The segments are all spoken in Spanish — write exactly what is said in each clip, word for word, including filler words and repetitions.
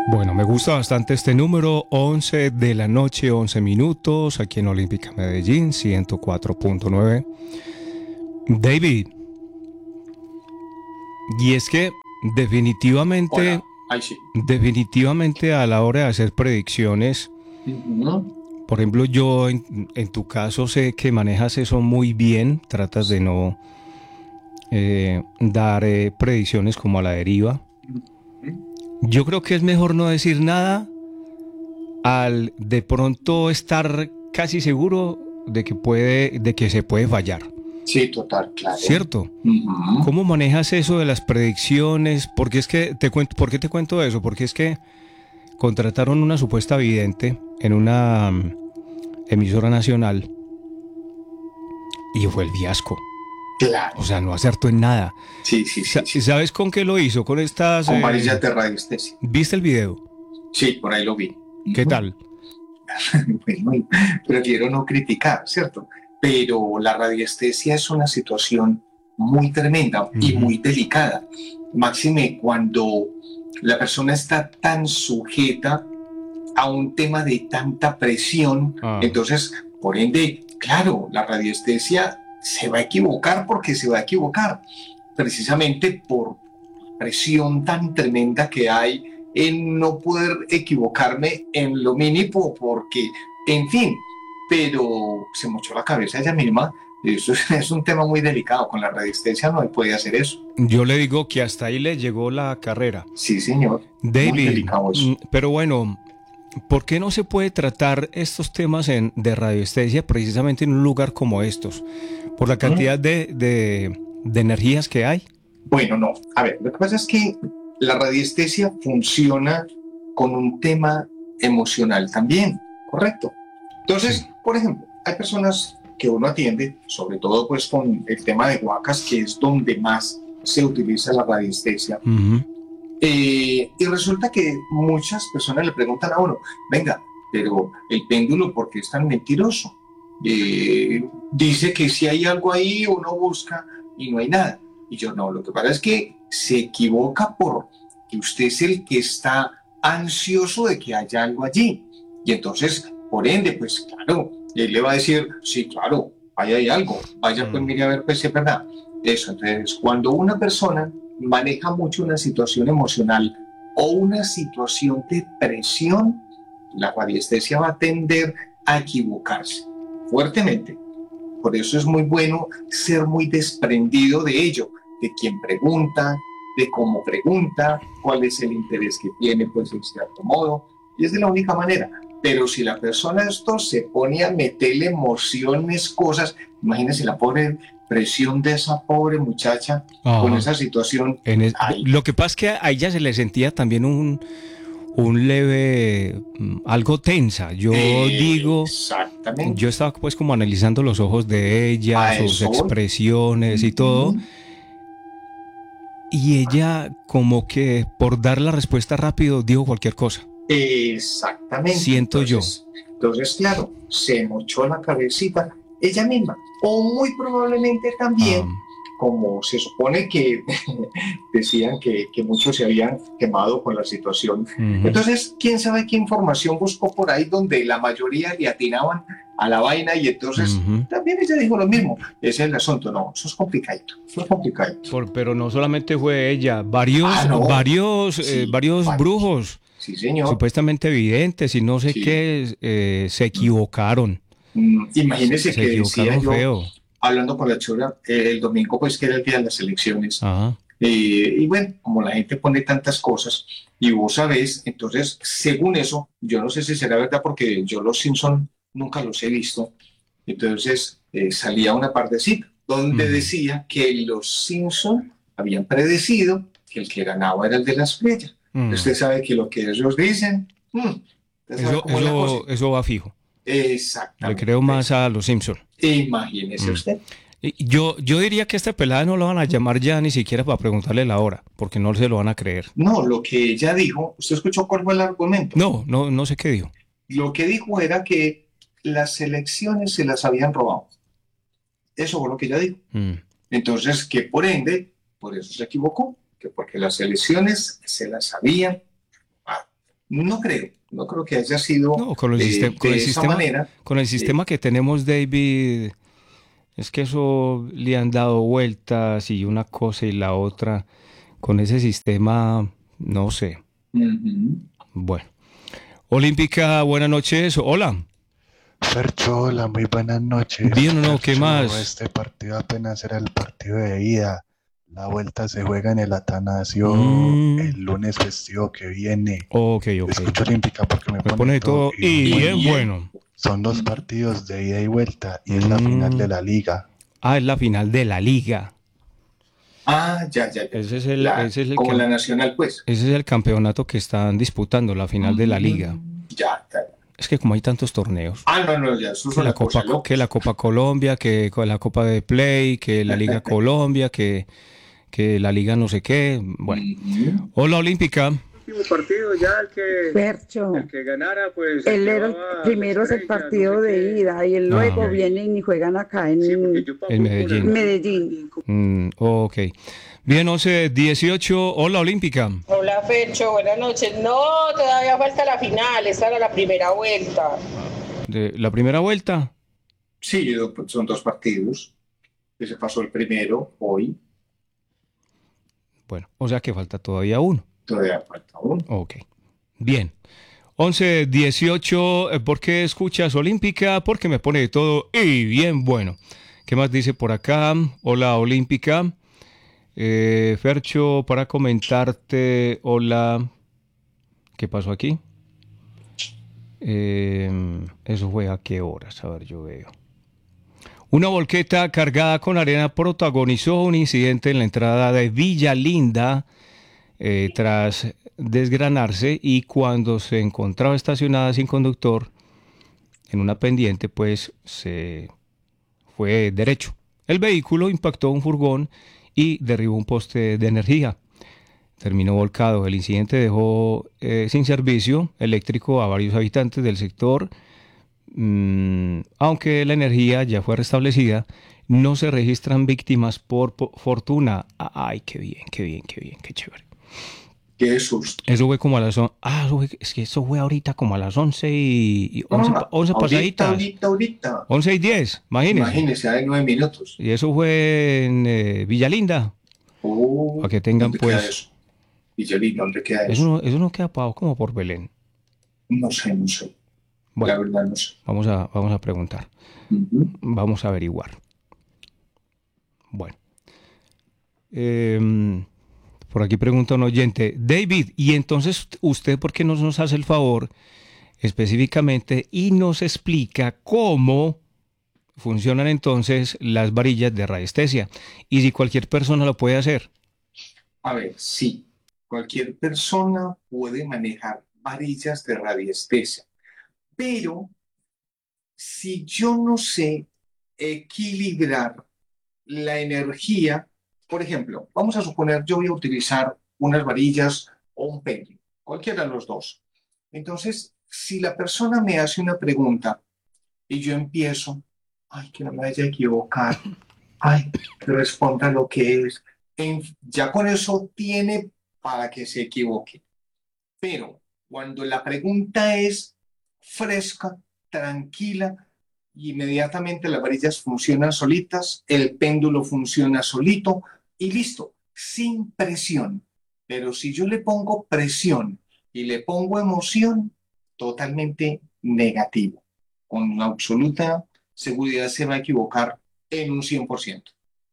Bueno, me gusta bastante este número, once de la noche, once minutos, aquí en Olímpica Medellín, ciento cuatro punto nueve. David, y es que definitivamente, Hola, ay sí. definitivamente a la hora de hacer predicciones, Ujú. por ejemplo, yo en, en tu caso sé que manejas eso muy bien, tratas de no eh, dar eh, predicciones como a la deriva. Ujú. Yo creo que es mejor no decir nada al de pronto estar casi seguro de que puede, de que se puede fallar, Sí, total, claro. ¿cierto? Ujú. ¿Cómo manejas eso de las predicciones? Porque es que te cuento, ¿por qué te cuento eso? Porque es que contrataron una supuesta vidente en una um, emisora nacional y fue el fiasco. O Claro. sea, no acertó en nada. Sí, sí, sí, Sa- sí. ¿Sabes con qué lo hizo? Con estas... Con eh, varillas de radiestesia. ¿Viste el video? Sí, por ahí lo vi. ¿Qué Ujú. tal? Bueno, prefiero no criticar, ¿cierto? Pero la radiestesia es una situación muy tremenda y Ujú. muy delicada. Máxime cuando la persona está tan sujeta a un tema de tanta presión, Ah, entonces, por ende, claro, la radiestesia se va a equivocar porque se va a equivocar, precisamente por presión tan tremenda que hay en no poder equivocarme en lo mínimo porque, en fin, pero se mochó la cabeza ella misma. Eso es, es un tema muy delicado. Con la radiestesia no puede hacer eso. yo le digo que hasta ahí le llegó la carrera. Sí, señor. Muy David, delicado eso. mm, pero bueno, ¿por qué no se puede tratar estos temas en, de radiestesia precisamente en un lugar como estos? Por la ¿Mm? cantidad de, de, de energías que hay. Bueno, no. A ver, lo que pasa es que la radiestesia funciona con un tema emocional también, ¿correcto? Sí. Entonces, por ejemplo, hay personas que uno atiende, sobre todo pues con el tema de huacas, que es donde más se utiliza la radiestesia. Ujú. Eh, y resulta que muchas personas le preguntan a uno, venga, pero el péndulo, ¿por qué es tan mentiroso? Eh, dice que si hay algo ahí, uno busca y no hay nada. Y yo no, lo que pasa es que se equivoca por que usted es el que está ansioso de que haya algo allí. Y entonces, por ende, pues claro, él le va a decir, sí, claro, ahí hay algo, vaya pues Mm. mire a ver pues si es verdad. Eso, entonces, cuando una persona maneja mucho una situación emocional o una situación de presión, la radiestesia va a tender a equivocarse fuertemente. Por eso es muy bueno ser muy desprendido de ello, de quien pregunta, de cómo pregunta, cuál es el interés que tiene, pues en cierto modo, y es de la única manera. Pero si la persona esto se pone a meterle emociones, cosas, imagínense la pobre presión de esa pobre muchacha con Ajá. esa situación. En es- Ay, lo que pasa es que a ella se le sentía también un, un leve, mm, algo tensa. Yo eh, digo, yo exactamente. estaba pues como analizando los ojos de ella, A sus eso voy. expresiones y todo, Uh-huh. y ella como que por dar la respuesta rápido dijo cualquier cosa. Exactamente. Siento yo. Entonces, entonces, claro, se mochó la cabecita ella misma. O muy probablemente también, Um, como se supone que decían que, que muchos se habían quemado con la situación. ujú. Entonces, quién sabe qué información buscó por ahí donde la mayoría le atinaban a la vaina y entonces Ujú. también ella dijo lo mismo. Ese es el asunto. No, eso es complicadito. Eso es complicadito. Por, pero no solamente fue ella, Ah, varios, no. varios, eh, Sí, varios varios. brujos, Sí, señor. supuestamente videntes y no sé Sí. qué, eh, se equivocaron. Mm, Se, imagínese se que decía equivocaron yo, feo. hablando con la chura, eh, el domingo, pues que era el día de las elecciones, Ajá. eh, y bueno, como la gente pone tantas cosas, y vos sabés, entonces, según eso, yo no sé si será verdad porque yo los Simpson nunca los he visto, entonces eh, salía una partecita donde Mm. decía que los Simpson habían predecido que el que ganaba era el de las playas. Mm. Usted sabe que lo que ellos dicen, mm, usted sabe Eso, cómo es la cosa. eso, eso va fijo. Le creo Exactamente. más a los Simpson. Imagínese Mm. usted. Y Yo, yo diría que a esta pelada no lo van a llamar ya ni siquiera para preguntarle la hora, porque no se lo van a creer. No, lo que ella dijo, ¿usted escuchó cuál fue el argumento? No, no, no sé qué dijo. Lo que dijo era que las elecciones se las habían robado. Eso fue lo que ella dijo. Mm. Entonces, que por ende, por eso se equivocó, que porque las elecciones se las habían robado. No creo, no creo que haya sido No, con el eh, sistema, con el de esa sistema, manera. con el Eh, sistema que tenemos, David, es que eso le han dado vueltas y una cosa y la otra. Con ese sistema, no sé. ujú. Bueno. Olímpica, buenas noches. Hola. Fercho, hola, muy buenas noches. Bien o no, ¿qué Fercho, más? este partido apenas era el partido de ida. La vuelta se juega en el Atanasio Mm, el lunes festivo que viene. ok, ok. Escucho Olímpica porque me Me pone pone de todo todo y bien y Y bien bueno. bien. bueno. Son dos Ujú. partidos de ida y vuelta y es la final de Mm, la liga. ah, es la final de la liga. Ah, ya, ya, ya. Ese es el, Claro, ese es el como que, la nacional, pues. ese es el campeonato que están disputando, la final de la liga. Mm, ya, ya. Es que como hay tantos torneos, Ah, no, no, ya, eso es que la una Copa, cosa Co- que la locos. Copa Colombia, que con la Copa de Play, que la Liga Colombia, que, que la Liga no sé qué. Bueno. Ujú. Hola Olímpica. Último partido ya el que Fercho, el que ganara pues se él era el llevaba la primero es el estrella, no partido sé de qué. ida y él Ah, luego vienen y juegan acá Sí, porque en yo pago en por el Medellín. Medellín. Mm, ok. Bien, once dieciocho. Hola Olímpica. Hola Fercho, buenas noches. No, todavía falta la final, esta era la primera vuelta. De la primera vuelta. Sí, do- son dos partidos. Que se pasó el primero hoy, Bueno, o sea que falta todavía uno. todavía falta uno. Ok. Bien. once dieciocho. eh, ¿Por qué escuchas Olímpica? Porque me pone de todo y bien bueno. ¿Qué más dice por acá? Hola Olímpica. Eh, Fercho, para comentarte. Hola. ¿Qué pasó aquí? Eh, eso fue a qué horas. A ver, yo veo. Una volqueta cargada con arena protagonizó un incidente en la entrada de Villa Linda eh, tras desgranarse y cuando se encontraba estacionada sin conductor en una pendiente, pues se fue derecho. El vehículo impactó un furgón y derribó un poste de energía. Terminó volcado. El incidente dejó eh, sin servicio eléctrico a varios habitantes del sector. Mm, aunque la energía ya fue restablecida, no se registran víctimas por, por fortuna. Ay, qué bien, qué bien, qué bien, qué chévere. Qué susto. Eso fue como a las... on- Ah, eso fue- es que eso fue ahorita como a las once y... y once, pa- Ah, once ahorita, pasaditas. ahorita, ahorita. once y diez, imagínense. Imagínese, hay nueve minutos. Y eso fue en eh, Villalinda. Oh, Para que tengan ¿dónde queda pues... eso? Villalín, ¿dónde queda Eso eso? no, eso no queda pagado como por Belén. No sé, no sé. La Bueno, verdad no sé. vamos a, vamos a preguntar. Ujú. Vamos a averiguar. Bueno. Em, por aquí pregunta un oyente. David, ¿y entonces usted por qué no nos hace el favor específicamente y nos explica cómo funcionan entonces las varillas de radiestesia? Y si cualquier persona lo puede hacer. A ver, sí, cualquier persona puede manejar varillas de radiestesia, pero si yo no sé equilibrar la energía, por ejemplo, vamos a suponer yo voy a utilizar unas varillas o un péndulo, cualquiera de los dos. Entonces, si la persona me hace una pregunta y yo empiezo, ay, que no me vaya a equivocar, ay, que responda lo que es, en- ya con eso tiene para que se equivoque. Pero cuando la pregunta es fresca, tranquila, inmediatamente las varillas funcionan solitas, el péndulo funciona solito y listo, sin presión. Pero si yo le pongo presión y le pongo emoción, totalmente negativo. Con absoluta seguridad se va a equivocar en un cien por ciento.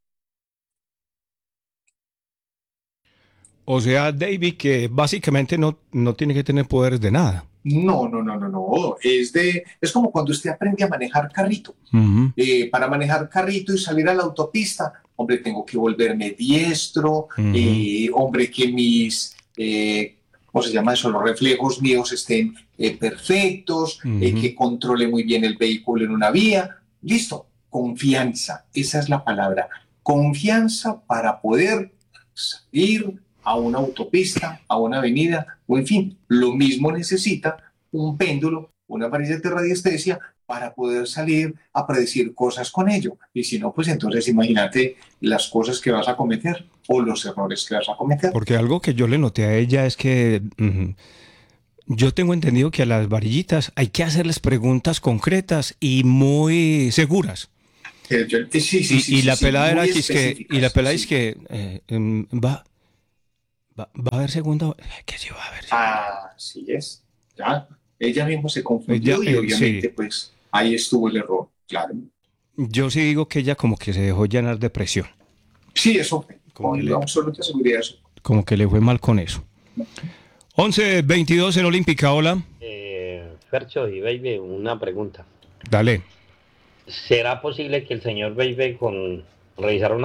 O sea, David, que básicamente no, no tiene que tener poderes de nada. No, no, no, no, no. Es de, es como cuando usted aprende a manejar carrito. Ujú, Eh, para manejar carrito y salir a la autopista, hombre, tengo que volverme diestro, ujú. eh, hombre, que mis, eh, ¿cómo se llama eso? Los reflejos míos estén eh, perfectos, eh, Ujú. que controle muy bien el vehículo en una vía. Listo, confianza, esa es la palabra. Confianza para poder salir a una autopista, a una avenida, o en fin, lo mismo necesita un péndulo, una varilla de radiestesia para poder salir a predecir cosas con ello. Y si no, pues entonces imagínate las cosas que vas a cometer o los errores que vas a cometer. Porque algo que yo le noté a ella es que ujú, yo tengo entendido que a las varillitas hay que hacerles preguntas concretas y muy seguras. Eh, yo- eh, sí, sí, Y, sí, y sí, la sí, pelada era muy que es que, y la específicas, pelada sí. es que eh, em, va, va, va a haber segunda, que sí va a haber. Ah, sí es. Ya, ella misma se confundió Ella, y eh, obviamente sí. pues ahí estuvo el error, claro. Yo sí digo que ella como que se dejó llenar de presión, Sí, eso fue, como que con le, absoluta seguridad eso. como que le fue mal con eso. once veintidós en Olímpica, hola. Eh, Fercho y Baby, una pregunta. Dale. ¿Será posible que el señor Baby con revisar una